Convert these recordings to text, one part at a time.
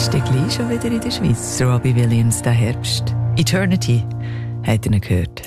ist der gleich schon wieder in der Schweiz. Robbie Williams, der Herbst. Eternity, hat ihr ihn gehört.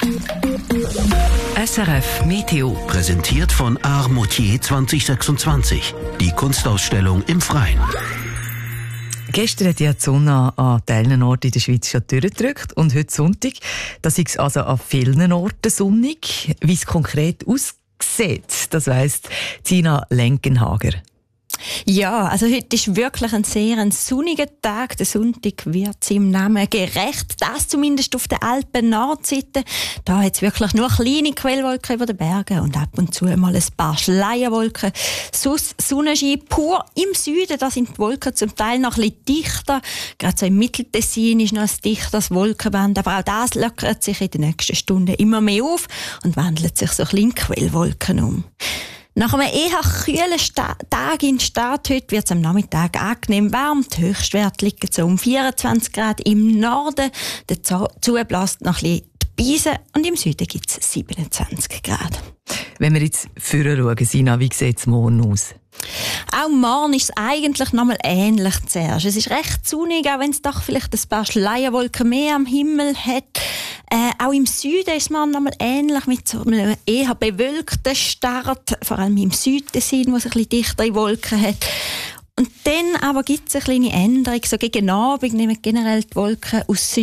SRF Meteo. Präsentiert von Art Moutier 2026. Die Kunstausstellung im Freien. Gestern hat ja die Sonne an teilen Orten in der Schweiz schon durchgedrückt und heute Sonntag. Das ist also an vielen Orten sonnig. Wie es konkret aussieht, das weiss Tina Lenkenhager. Ja, also heute ist wirklich ein sehr sonniger Tag. Der Sonntag wird seinem Namen gerecht. Das zumindest auf der Alpen-Nordseite. Da hat es wirklich nur kleine Quellwolken über den Bergen und ab und zu mal ein paar Schleierwolken. Sonst Sonnenschein pur im Süden. Da sind die Wolken zum Teil noch ein bisschen dichter. Gerade so im Mitteltessin ist noch ein dichteres Wolkenband. Aber auch das lockert sich in den nächsten Stunden immer mehr auf und wandelt sich so ein bisschen in Quellwolken um. Nach einem eher kühlen Tag in der Stadt heute wird es am Nachmittag angenehm warm. Die Höchstwerte liegen so um 24 Grad im Norden. Dazu bläst noch ein bisschen die Beise und im Süden gibt es 27 Grad. Wenn wir jetzt vorher schauen, Sina, wie sieht es morgen aus? Auch morgen ist es eigentlich noch mal ähnlich zuerst. Es ist recht sonnig, auch wenn es doch vielleicht ein paar Schleierwolken mehr am Himmel hat. Auch im Süden ist es morgen noch mal ähnlich mit so einem eher bewölkten Start, vor allem im Südtessin, wo es ein bisschen dichtere Wolken hat. Und dann aber gibt es eine kleine Änderung. So gegen Abend nehmen generell die Wolken aus